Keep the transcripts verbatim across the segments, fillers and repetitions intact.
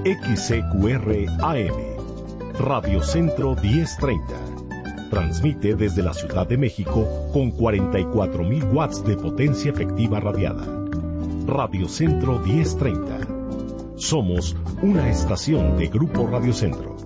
X C Q R A M, Radio Centro diez treinta. Transmite desde la Ciudad de México con cuarenta y cuatro mil watts de potencia efectiva radiada. Radio Centro diez treinta. Somos una estación de Grupo Radio Centro.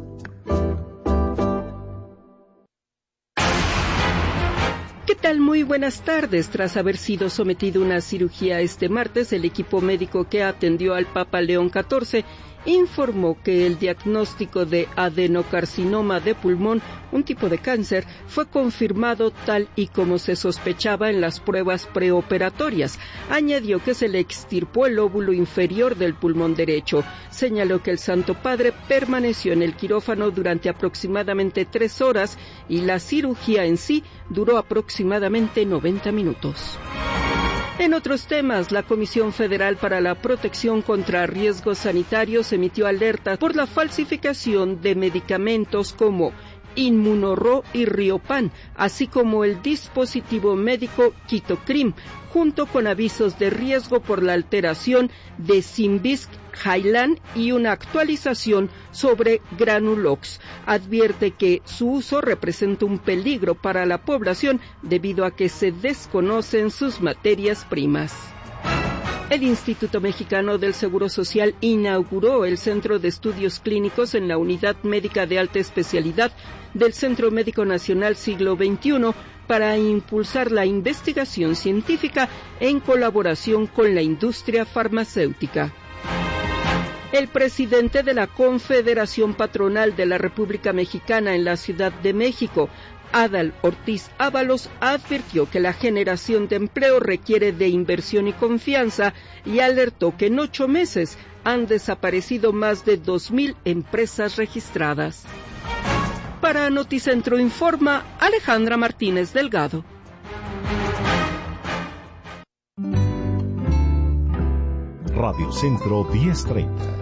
¿Qué tal? Muy buenas tardes. Tras haber sido sometido a una cirugía este martes, el equipo médico que atendió al Papa León catorce informó que el diagnóstico de adenocarcinoma de pulmón, un tipo de cáncer, fue confirmado tal y como se sospechaba en las pruebas preoperatorias. Añadió que se le extirpó el lóbulo inferior del pulmón derecho. Señaló que el Santo Padre permaneció en el quirófano durante aproximadamente tres horas y la cirugía en sí duró aproximadamente noventa minutos. En otros temas, la Comisión Federal para la Protección contra Riesgos Sanitarios emitió alertas por la falsificación de medicamentos como Inmunorro y Riopan, así como el dispositivo médico Quitocrim, junto con avisos de riesgo por la alteración de Symbisk Hylan y una actualización sobre Granulox. Advierte que su uso representa un peligro para la población debido a que se desconocen sus materias primas. El Instituto Mexicano del Seguro Social inauguró el Centro de Estudios Clínicos en la Unidad Médica de Alta Especialidad del Centro Médico Nacional Siglo veintiuno para impulsar la investigación científica en colaboración con la industria farmacéutica. El presidente de la Confederación Patronal de la República Mexicana en la Ciudad de México, Adal Ortiz Ábalos, advirtió que la generación de empleo requiere de inversión y confianza y alertó que en ocho meses han desaparecido más de dos mil empresas registradas. Para Noticentro informa Alejandra Martínez Delgado. Radio Centro diez treinta.